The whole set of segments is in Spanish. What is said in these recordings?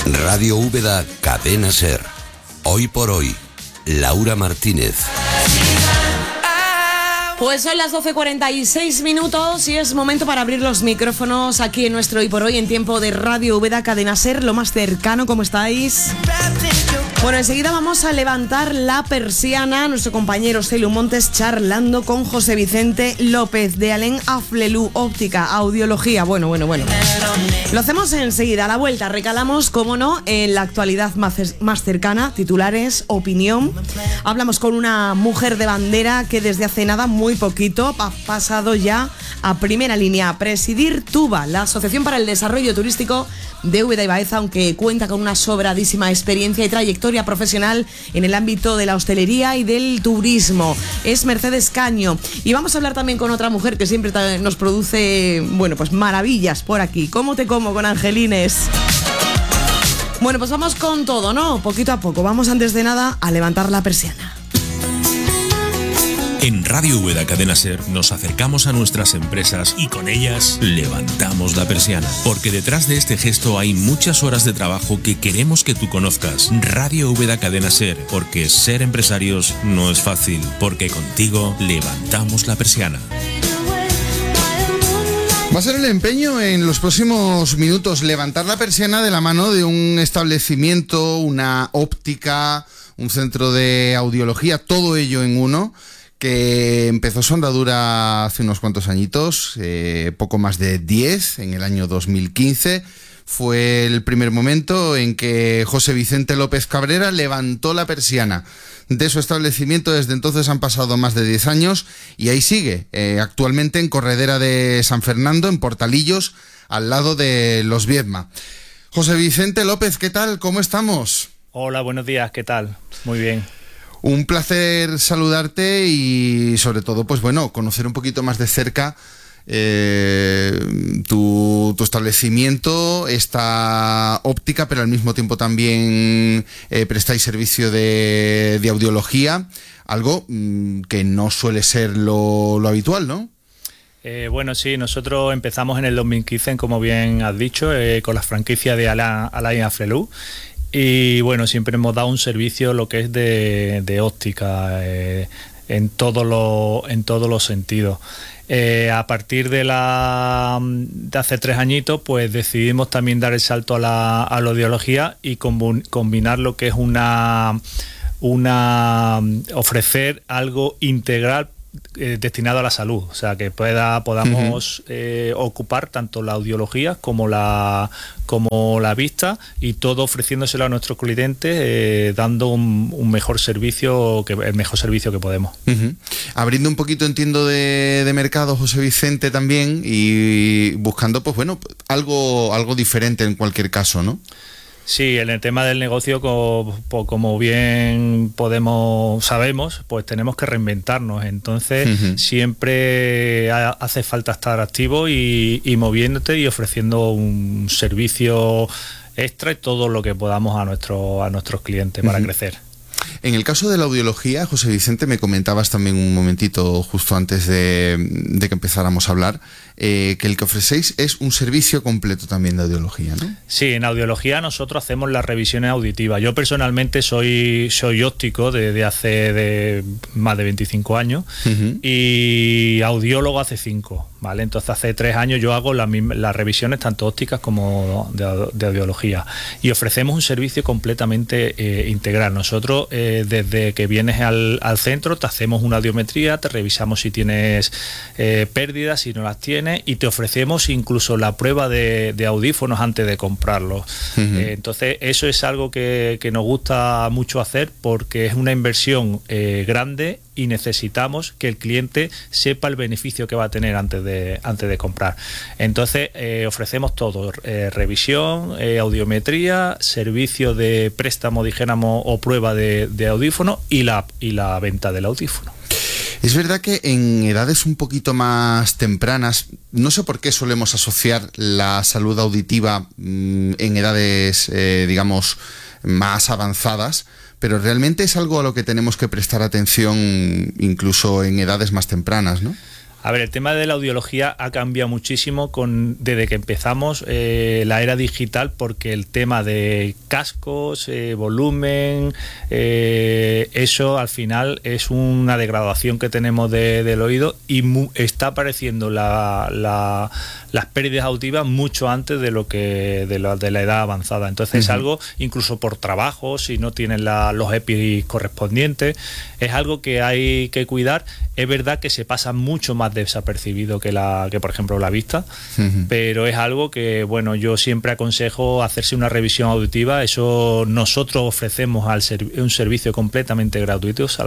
Radio Úbeda, Cadena Ser. Hoy por hoy, Laura Martínez. Pues son las 12:46 y es momento para abrir los micrófonos aquí en nuestro Hoy por Hoy en tiempo de Radio Úbeda, Cadena Ser, lo más cercano. ¿Cómo estáis? Bueno, enseguida vamos a levantar la persiana. Nuestro compañero Celu Montes charlando con José Vicente López de Alén Aflelu, óptica, audiología. Bueno. Lo hacemos enseguida. A la vuelta recalamos, cómo no, en la actualidad más cercana, titulares, opinión. Hablamos con una mujer de bandera que desde hace nada, muy poquito, ha pasado ya a primera línea a presidir TUBA, la Asociación para el Desarrollo Turístico de Úbeda y Baeza, aunque cuenta con una sobradísima experiencia y trayectoria profesional en el ámbito de la hostelería y del turismo. Es Mercedes Caño. Y vamos a hablar también con otra mujer que siempre nos produce, pues maravillas por aquí. ¿Cómo te como con Angelines? Bueno, pues vamos con todo, ¿no? Poquito a poco. Vamos antes de nada a levantar la persiana. En Radio Úbeda Cadena Ser nos acercamos a nuestras empresas y con ellas levantamos la persiana. Porque detrás de este gesto hay muchas horas de trabajo que queremos que tú conozcas. Radio Úbeda Cadena Ser, porque ser empresarios no es fácil. Porque contigo levantamos la persiana. Va a ser el empeño en los próximos minutos levantar la persiana de la mano de un establecimiento, una óptica, un centro de audiología, todo ello en uno, que empezó su andadura hace unos cuantos añitos, poco más de 10, en el año 2015. Fue el primer momento en que José Vicente López Cabrera levantó la persiana de su establecimiento. Desde entonces han pasado más de 10 años y ahí sigue, actualmente en Corredera de San Fernando, en Portalillos, al lado de Los Viedma. José Vicente López, ¿qué tal? ¿Cómo estamos? Hola, buenos días, ¿qué tal? Muy bien. Un placer saludarte y sobre todo, conocer un poquito más de cerca tu establecimiento, esta óptica, pero al mismo tiempo también prestáis servicio de audiología, algo que no suele ser lo habitual, ¿no? Sí, nosotros empezamos en el 2015, como bien has dicho, con la franquicia de Alén Aflelu. Y siempre hemos dado un servicio lo que es de óptica en todos los sentidos. A partir de hace 3 añitos, pues decidimos también dar el salto a la audiología y combinar lo que es ofrecer algo integral destinado a la salud, o sea, que podamos ocupar tanto la audiología como la vista, y todo ofreciéndoselo a nuestros clientes, dando un mejor servicio, el mejor servicio que podemos. Abriendo un poquito, entiendo, de mercado, José Vicente, también, y buscando algo diferente en cualquier caso, ¿no? Sí, en el tema del negocio, como bien sabemos, pues tenemos que reinventarnos. Entonces, siempre hace falta estar activo y moviéndote y ofreciendo un servicio extra y todo lo que podamos a nuestros clientes para crecer. En el caso de la audiología, José Vicente, me comentabas también un momentito justo antes de que empezáramos a hablar, que el que ofrecéis es un servicio completo también de audiología, ¿no? Sí, en audiología nosotros hacemos las revisiones auditivas. Yo personalmente soy óptico desde hace más de 25 años y audiólogo hace 5, ¿vale? Entonces hace 3 años yo hago las revisiones tanto ópticas como de audiología, y ofrecemos un servicio completamente integral. Nosotros desde que vienes al centro te hacemos una audiometría, te revisamos si tienes pérdidas, si no las tienes, y te ofrecemos incluso la prueba de audífonos antes de comprarlos. Entonces eso es algo que nos gusta mucho hacer, porque es una inversión grande y necesitamos que el cliente sepa el beneficio que va a tener antes de comprar. Entonces ofrecemos todo: revisión, audiometría, servicio de préstamo, dijéramos, o prueba de audífono, y la venta del audífono. Es verdad que en edades un poquito más tempranas, no sé por qué solemos asociar la salud auditiva en edades, más avanzadas, pero realmente es algo a lo que tenemos que prestar atención incluso en edades más tempranas, ¿no? A ver, el tema de la audiología ha cambiado muchísimo desde que empezamos la era digital, porque el tema de cascos, volumen, eso al final es una degradación que tenemos del oído, y está apareciendo las pérdidas auditivas mucho antes de la edad avanzada. Entonces es algo, incluso por trabajo, si no tienen los EPI correspondientes, es algo que hay que cuidar. Es verdad que se pasa mucho más desapercibido que por ejemplo la vista, pero es algo que, bueno, yo siempre aconsejo hacerse una revisión auditiva. Eso nosotros ofrecemos un servicio completamente gratuito, o sea,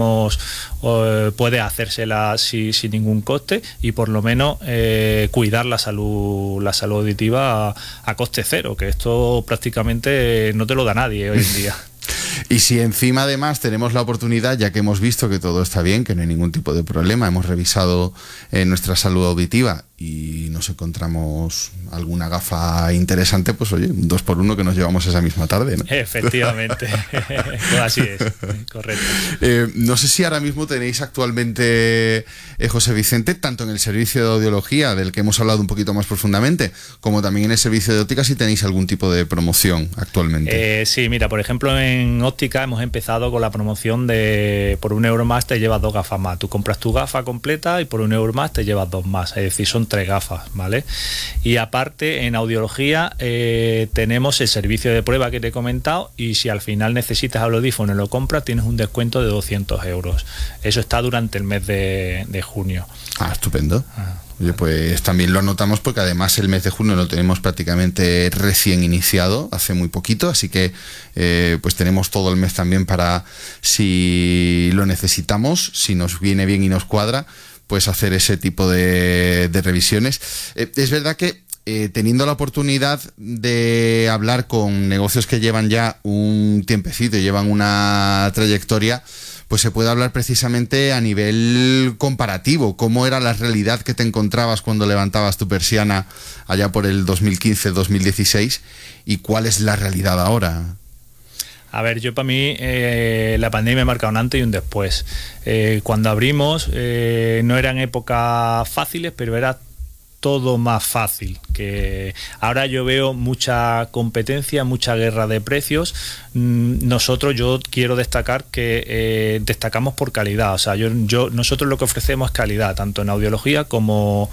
puede hacérsela sin ningún coste, y por lo menos cuidar la salud auditiva a coste cero, que esto prácticamente no te lo da nadie hoy en día. Y si encima además tenemos la oportunidad, ya que hemos visto que todo está bien, que no hay ningún tipo de problema, hemos revisado nuestra salud auditiva y nos encontramos alguna gafa interesante, pues oye, un 2x1 que nos llevamos esa misma tarde, ¿no? Efectivamente, así es, correcto. No sé si ahora mismo tenéis actualmente, José Vicente, tanto en el servicio de audiología, del que hemos hablado un poquito más profundamente, como también en el servicio de óptica, si tenéis algún tipo de promoción actualmente. Sí, mira, por ejemplo, en óptica hemos empezado con la promoción de por 1 euro más te llevas 2 gafas más. Tú compras tu gafa completa y por 1 euro más te llevas 2 más, es decir, son 3 gafas, ¿vale? Y aparte, en audiología tenemos el servicio de prueba que te he comentado, y si al final necesitas el audífono y lo compras, tienes un descuento de 200 euros. Eso está durante el mes de junio. Ah, estupendo. Oye, pues también lo anotamos, porque además el mes de junio lo tenemos prácticamente recién iniciado, hace muy poquito, así que pues tenemos todo el mes también para, si lo necesitamos, si nos viene bien y nos cuadra, pues hacer ese tipo de revisiones. Es verdad que teniendo la oportunidad de hablar con negocios que llevan ya un tiempecito y llevan una trayectoria, pues se puede hablar precisamente a nivel comparativo. ¿Cómo era la realidad que te encontrabas cuando levantabas tu persiana allá por el 2015-2016 y cuál es la realidad ahora? A ver, yo para mí la pandemia marca un antes y un después. Cuando abrimos no eran épocas fáciles, pero era todo más fácil. Que ahora yo veo mucha competencia, mucha guerra de precios. Yo quiero destacar que destacamos por calidad. O sea, nosotros lo que ofrecemos es calidad, tanto en audiología como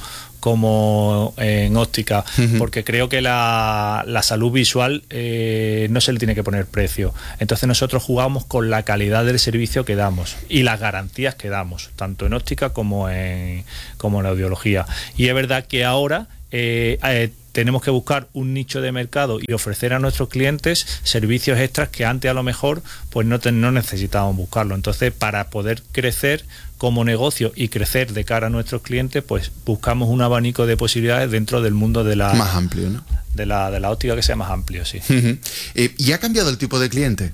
en óptica, porque creo que la salud visual no se le tiene que poner precio. Entonces nosotros jugamos con la calidad del servicio que damos y las garantías que damos, tanto en óptica como en audiología. Y es verdad que ahora tenemos que buscar un nicho de mercado y ofrecer a nuestros clientes servicios extras que antes a lo mejor pues no necesitábamos buscarlo. Entonces, para poder crecer como negocio y crecer de cara a nuestros clientes, pues buscamos un abanico de posibilidades dentro del mundo de la más amplio, ¿no? de la óptica, que sea más amplio, sí. ¿Y ha cambiado el tipo de cliente?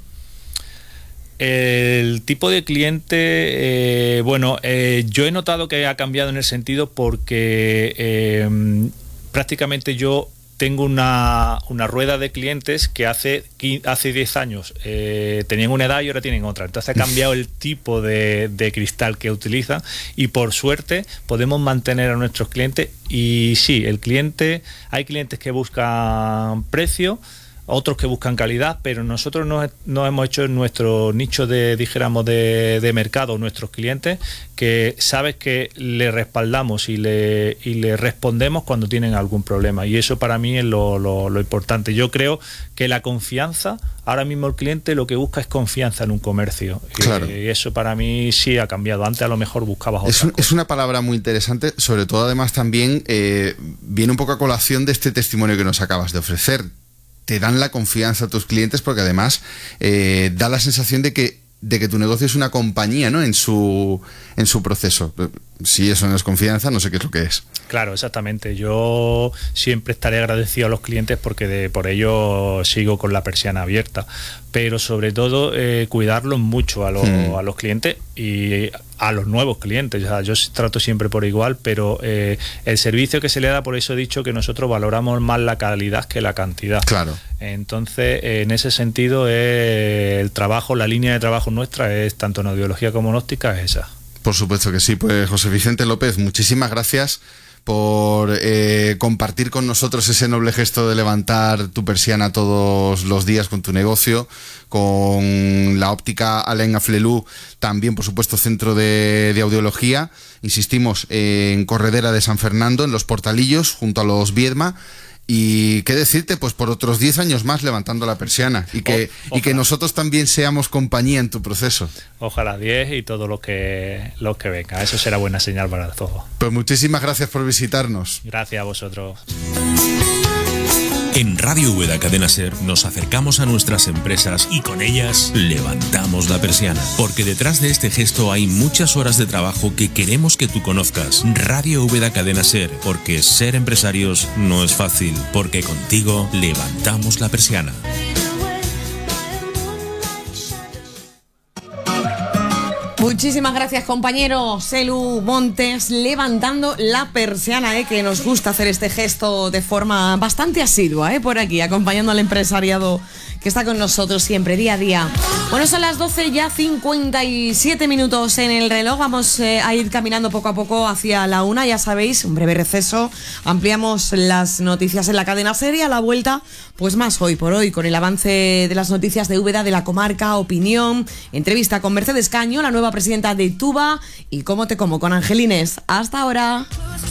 El tipo de cliente, yo he notado que ha cambiado en el sentido porque prácticamente yo tengo una rueda de clientes que hace 10 años tenían una edad y ahora tienen otra. Entonces ha cambiado el tipo de cristal que utilizan, y por suerte podemos mantener a nuestros clientes. Y sí, hay clientes que buscan precio, otros que buscan calidad, pero nosotros no hemos hecho nuestro nicho de mercado, nuestros clientes, que sabes que le respaldamos y le respondemos cuando tienen algún problema, y eso para mí es lo importante. Yo creo que la confianza, ahora mismo el cliente lo que busca es confianza en un comercio. Claro. Y eso para mí sí ha cambiado. Antes a lo mejor buscabas otra cosa. Es una palabra muy interesante, sobre todo además también viene un poco a colación de este testimonio que nos acabas de ofrecer. Te dan la confianza a tus clientes, porque además da la sensación de que tu negocio es una compañía, ¿no? en su proceso. Si eso no es confianza, no sé qué es lo que es. Claro, exactamente. Yo siempre estaré agradecido a los clientes porque por ello sigo con la persiana abierta. Pero sobre todo cuidarlos mucho a los clientes y a los nuevos clientes. O sea, yo trato siempre por igual, pero el servicio que se le da, por eso he dicho que nosotros valoramos más la calidad que la cantidad. Claro. Entonces, en ese sentido, el trabajo, la línea de trabajo nuestra es, tanto en audiología como en óptica, es esa. Por supuesto que sí. Pues José Vicente López, muchísimas gracias por compartir con nosotros ese noble gesto de levantar tu persiana todos los días con tu negocio, con la óptica Alain Afflelou, también por supuesto centro de audiología, insistimos, en Corredera de San Fernando, en Los Portalillos, junto a los Viedma. Y qué decirte, pues por otros 10 años más levantando la persiana y que nosotros también seamos compañía en tu proceso. Ojalá 10 y todo lo que venga. Eso será buena señal para todo. Pues muchísimas gracias por visitarnos. Gracias a vosotros. En Radio Úbeda Cadena Ser nos acercamos a nuestras empresas y con ellas levantamos la persiana. Porque detrás de este gesto hay muchas horas de trabajo que queremos que tú conozcas. Radio Úbeda Cadena Ser, porque ser empresarios no es fácil. Porque contigo levantamos la persiana. Muchísimas gracias, compañero Selu Montes, levantando la persiana, que nos gusta hacer este gesto de forma bastante asidua, por aquí, acompañando al empresariado que está con nosotros siempre, día a día. Bueno, son las 12 ya 57 minutos en el reloj. Vamos a ir caminando poco a poco hacia la 1, ya sabéis, un breve receso. Ampliamos las noticias en la cadena serie. A la vuelta, pues más hoy por hoy, con el avance de las noticias de Úbeda, de la comarca, opinión, entrevista con Mercedes Caño, la nueva presidenta de Tuba, y Cómo te como con Angelines. Hasta ahora.